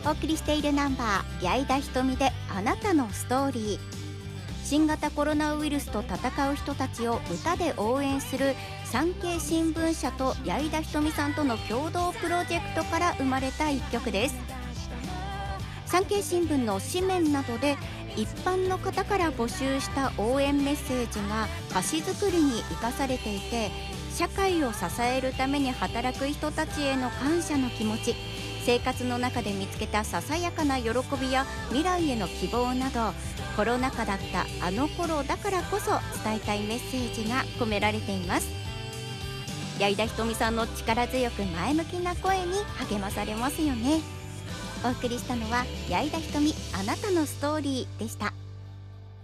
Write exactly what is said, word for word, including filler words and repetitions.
お送りしているナンバー矢井田ひとみであなたのストーリー。新型コロナウイルスと戦う人たちを歌で応援する産経新聞社と矢井田ひとみさんとの共同プロジェクトから生まれた一曲です。産経新聞の紙面などで一般の方から募集した応援メッセージが歌詞作りに生かされていて、社会を支えるために働く人たちへの感謝の気持ち、生活の中で見つけたささやかな喜びや未来への希望など、コロナ禍だったあの頃だからこそ伝えたいメッセージが込められています。矢井田ひとみさんの力強く前向きな声に励まされますよね。お送りしたのは矢井田ひとみ、あなたのストーリーでした。